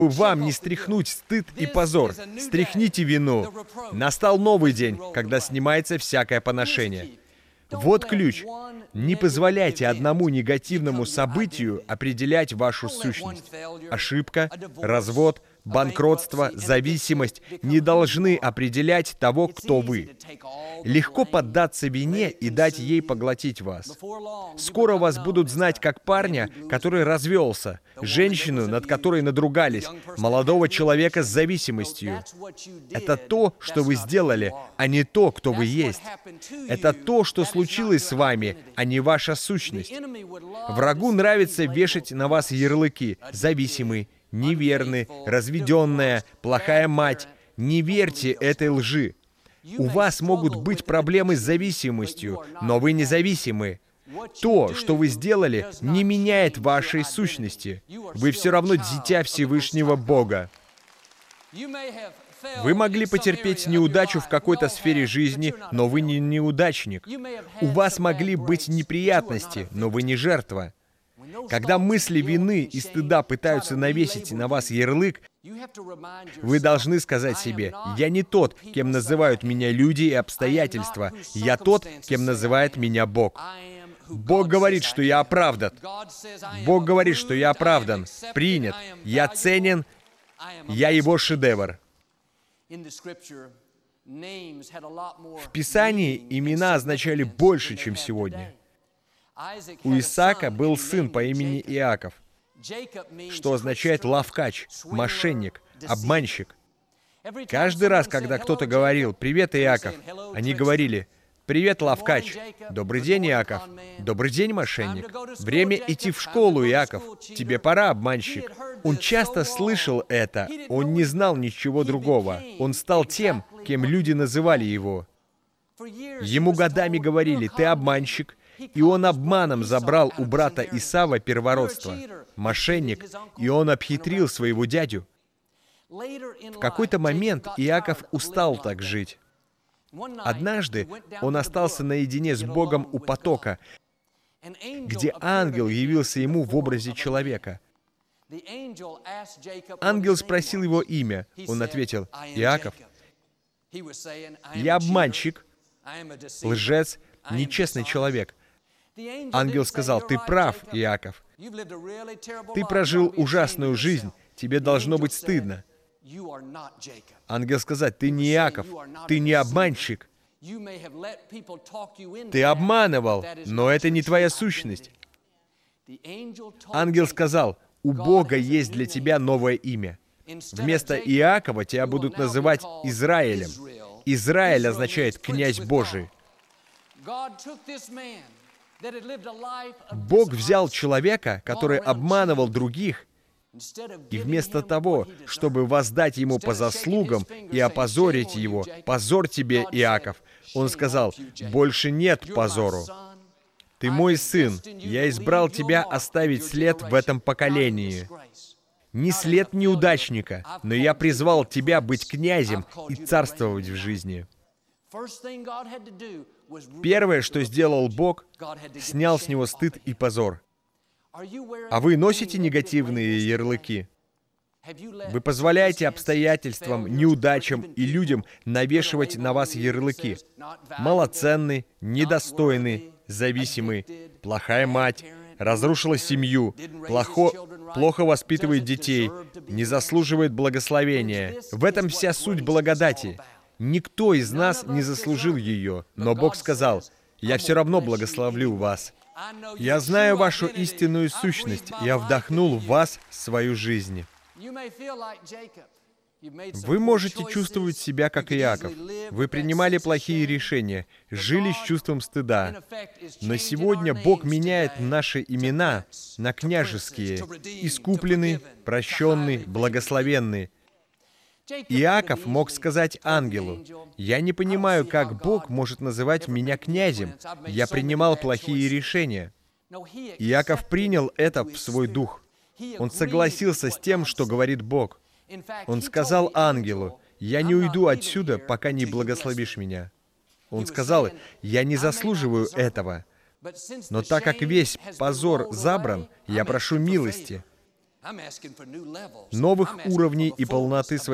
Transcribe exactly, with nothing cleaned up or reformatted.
Вам не стряхнуть стыд и позор. Стряхните вину. Настал новый день, когда снимается всякое поношение. Вот ключ. Не позволяйте одному негативному событию определять вашу сущность. Ошибка, развод, банкротство, зависимость не должны определять того, кто вы. Легко поддаться вине и дать ей поглотить вас. Скоро вас будут знать как парня, который развелся, женщину, над которой надругались, молодого человека с зависимостью. Это то, что вы сделали, а не то, кто вы есть. Это то, что случилось с вами, а не ваша сущность. Врагу нравится вешать на вас ярлыки: зависимый, неверный, разведенная, плохая мать. Не верьте этой лжи. У вас могут быть проблемы с зависимостью, но вы независимы. То, что вы сделали, не меняет вашей сущности. Вы все равно дитя Всевышнего Бога. Вы могли потерпеть неудачу в какой-то сфере жизни, но вы не неудачник. У вас могли быть неприятности, но вы не жертва. Когда мысли вины и стыда пытаются навесить на вас ярлык, вы должны сказать себе: «Я не тот, кем называют меня люди и обстоятельства. Я тот, кем называет меня Бог». Бог говорит, что я оправдан. Бог говорит, что я оправдан, принят, я ценен, я Его шедевр. В Писании имена означали больше, чем сегодня. У Исаака был сын по имени Иаков, что означает ловкач, мошенник, обманщик. Каждый раз, когда кто-то говорил «Привет, Иаков», они говорили: «Привет, ловкач». «Добрый день, Иаков». «Добрый день, мошенник». «Время идти в школу, Иаков». «Тебе пора, обманщик». Он часто слышал это, он не знал ничего другого. Он стал тем, кем люди называли его. Ему годами говорили: «Ты обманщик». И он обманом забрал у брата Исава первородство. Мошенник, и он обхитрил своего дядю. В какой-то момент Иаков устал так жить. Однажды он остался наедине с Богом у потока, где ангел явился ему в образе человека. Ангел спросил его имя. Он ответил: «Иаков». «Я обманщик, лжец, нечестный человек». Ангел сказал: «Ты прав, Иаков. Ты прожил ужасную жизнь, тебе должно быть стыдно». Ангел сказал: «Ты не Иаков, ты не обманщик. Ты обманывал, но это не твоя сущность». Ангел сказал: «У Бога есть для тебя новое имя. Вместо Иакова тебя будут называть Израилем». Израиль означает «князь Божий». Бог взял человека, который обманывал других, и вместо того, чтобы воздать ему по заслугам и опозорить его: «Позор тебе, Иаков», Он сказал: «Больше нет позору. Ты мой сын, я избрал тебя оставить след в этом поколении. Не след неудачника, но я призвал тебя быть князем и царствовать в жизни». Первое, что сделал Бог, снял с него стыд и позор. А вы носите негативные ярлыки? Вы позволяете обстоятельствам, неудачам и людям навешивать на вас ярлыки: малоценный, недостойный, зависимый, плохая мать, разрушила семью, плохо, плохо воспитывает детей, не заслуживает благословения. В этом вся суть благодати. Никто из нас не заслужил ее, но Бог сказал: «Я все равно благословлю вас. Я знаю вашу истинную сущность, я вдохнул в вас свою жизнь». Вы можете чувствовать себя как Иаков. Вы принимали плохие решения, жили с чувством стыда. Но сегодня Бог меняет наши имена на княжеские: искупленный, прощенный, благословенный. Иаков мог сказать ангелу: «Я не понимаю, как Бог может называть меня князем. Я принимал плохие решения». Иаков принял это в свой дух. Он согласился с тем, что говорит Бог. Он сказал ангелу: «Я не уйду отсюда, пока не благословишь меня». Он сказал: «Я не заслуживаю этого, но так как весь позор забран, я прошу милости». новых уровней и полноты своей